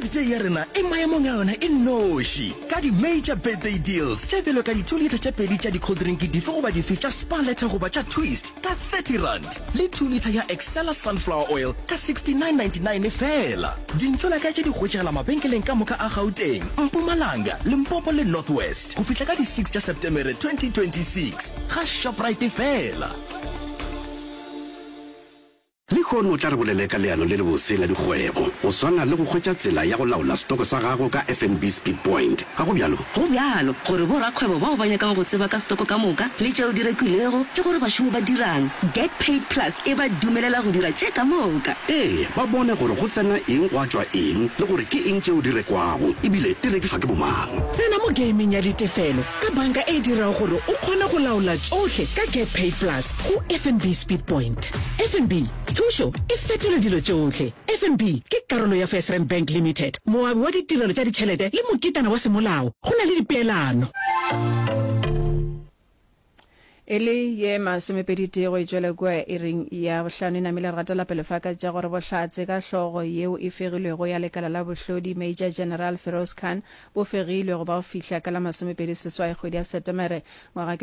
birthday ya rena e maemong a yona e noši ka di-major birthday deals tše belo ka di-2 liter tše pedi tša di-cold drink dife goba dife tša spa letter goba tša twist ka 30 rand le 2 liter ya excella sunflower oil ka 69.99 fela. Dintlola ka tše di hwetšagala mabenkeleng ka moka a Gauteng, Mpumalanga, Limpopo le Northwest go fihla ka di 6 tša September 2026 ga Shoprite fela. Le khono tla re bolele ka leano le le bose la dikgwebo go swana le go hwetša tsela ya go laola stoko sa gago ka FNB Speed Point. Ga go bjalo gore bo rakgwebo bao ba nyakang go tseba ka stoko ka moka le tšeo di rekilego ke gore bašomi ba dirang Get Paid Plus e ba dumelela go dira tše ka moka. ba bone gore go tsena eng go tšwa eng le gore ke eng tšeo di rekwago ebile di rekišwa ke bomang. Tsena mo gaming ya ditefelo ka banka e dirago gore o kgone go laola tsohle ka Get Paid Plus go FNB Speed Point. FNB thušo e fetola dilo tsohle. FNB ke karolo ya FirstRand Bank Limited, moabi wa ditirelo tša ditšhelete le mokitana wa semolao. Go na le dipeelano. Ele ye masomepedi go itšwele kwa e reng ya bohlano namile re gata la pele faka tša gore bohlatse ka hlogo yeo e fegilwego ya lekala la bohlodi Major General Feroz Khan bo fegilwego ba go fihla ka la masomepedi seswai kgwedi ya Setemere ngwaga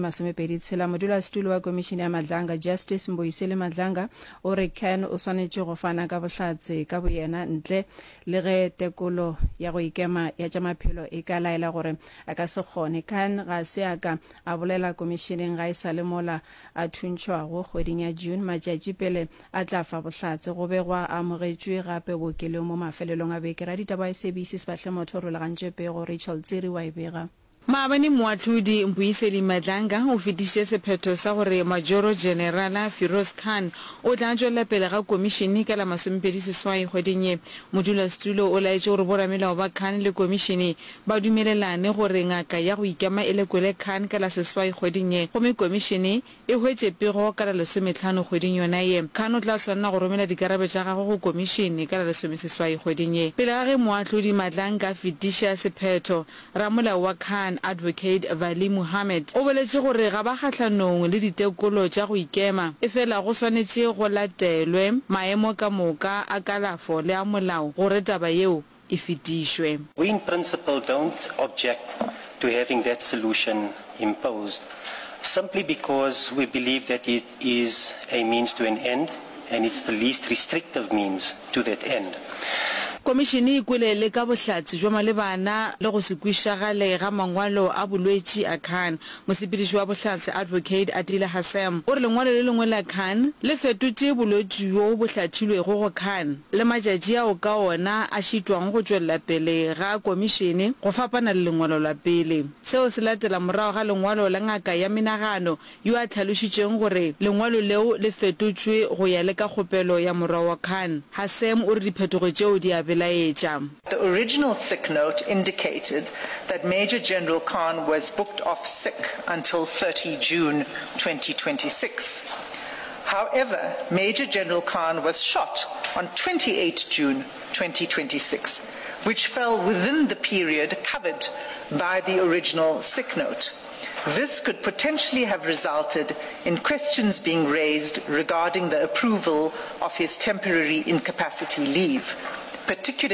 2026. Modulasetulo wa komishini ya Madlanga Justice Mboisile Madlanga o re Khan o swanetše go fana ka bohlatse ka boyena ntle le ge tekolo ya go ikema ya tša maphelo e ka laela gore a ka se kgone. Khan ga se aka a bolela komishini ga isa le mola a thuntšhwago kgweding ya June matšatši pele a tla fa bohlatse go begwa a amogetšwe gape bookelong mo mafelelong a beke. Raditaba ya SABC sebahle motho o rulagantše pego Rachel Tsiri wa e bega. Maabane moatlhodi Mboisile Madlanga o fetiše sephetho sa gore Majoro General Feroz Khan o tla tšwela pele ga komishini ka la masomepedi seswai kgweding ye. Modulasetulo o laetše gore boramelao ba Khan le komishini ba dumelelane gore ngaka ya go ikema e lekwele Khan ka la seswai kgweding ye gomme komishini e hwetše pego ka la 15 kgweding yona ye. Khan o tla swanela go romela dikarabe tša gagwe go komishini ka la 16 kgweding ye. Pele ga ge moatlhodi Madlanga fetiša sephetho, ramolao wa Khan Advocate Vali Muhammad o boletše gore ga ba kgahlanong le ditekolo tša go ikema e fela go swanetše go latelwe maemo ka moka a kalafo le a molao gore taba yeo e fetišwe. We in principle don't object to having that solution imposed simply because we believe that it is a means to an end and it's the least restrictive means to that end. Komishini e kwelele ka bohlatse jwa malebana le go se kwišagale ga mangwalo a bolwetši a Khan. Mosepediši wa bohlatse Advocate Adila Hassam o re lengwalo le lengwe la Khan le fetotše bolwetši yo bo hlathilwego go Khan le matšatši ao ka ona a šitwang go tšwelela pele ga komishini go fapana le lengwalo la pele. Seo se latela morago ga lengwalo la ngaka ya menagano yo a tlhalošitšeng gore lengwalo leo le fetotšwe go ya le ka kgopelo ya morwa wa Khan. Hassam o re diphetogo tšeo di The original sick note indicated that Major General Khan was booked off sick until 30 June 2026. However, Major General Khan was shot on 28 June 2026, which fell within the period covered by the original sick note. This could potentially have resulted in questions being raised regarding the approval of his temporary incapacity leave, particularly